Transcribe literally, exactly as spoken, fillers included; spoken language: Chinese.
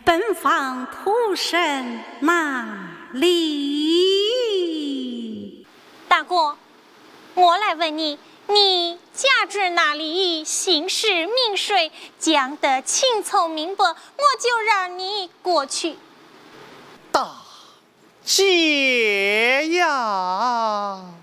本房土生哪里？ 大哥，我来问你，你家至哪里？姓氏名谁？讲得清楚明白，我就让你过去。 大姐呀！